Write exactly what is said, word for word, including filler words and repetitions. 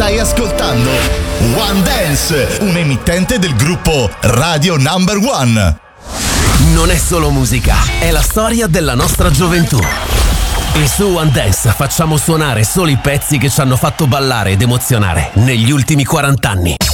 Stai ascoltando One Dance, un emittente del gruppo Radio Number One. Non è solo musica, è la storia della nostra gioventù. E su One Dance facciamo suonare solo i pezzi che ci hanno fatto ballare ed emozionare negli ultimi quaranta anni.